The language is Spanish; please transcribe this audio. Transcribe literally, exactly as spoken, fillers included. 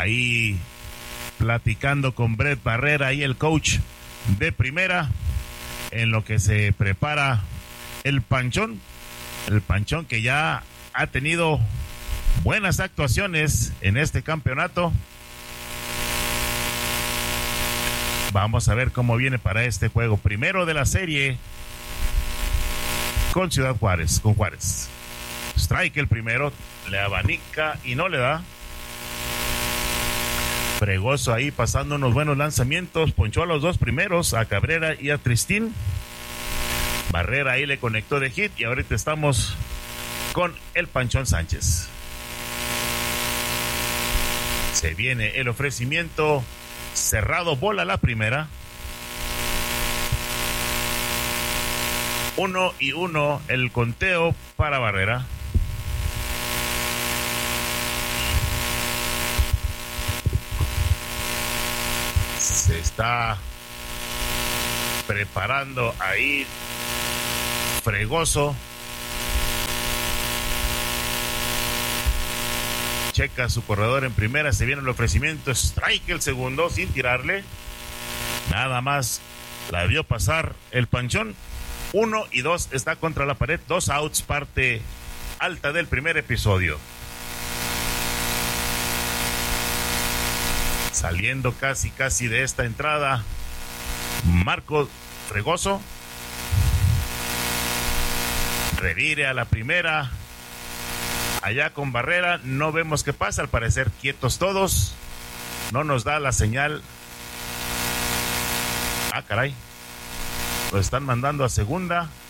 ahí platicando con Brett Barrera y el coach de primera, en lo que se prepara el Panchón, el Panchón que ya ha tenido buenas actuaciones en este campeonato. Vamos a ver cómo viene para este juego primero de la serie con Ciudad Juárez, con Juárez. Strike el primero, le abanica y no le da. Fregoso ahí pasando unos buenos lanzamientos, ponchó a los dos primeros, a Cabrera y a Tristín. Barrera ahí le conectó de hit y ahorita estamos con el Panchón Sánchez. Se viene el ofrecimiento cerrado, bola la primera. Uno y uno el conteo para Barrera. Se está preparando ahí Fregoso. Checa su corredor en primera, se viene el ofrecimiento, strike el segundo sin tirarle. Nada más la vio pasar el Panchón. Uno y dos está contra la pared, dos outs, parte alta del primer episodio. Saliendo casi casi de esta entrada, Marco Fregoso. Revire a la primera. Allá con Barrera, no vemos qué pasa, al parecer quietos todos. No nos da la señal. Ah, caray. Lo están mandando a segunda.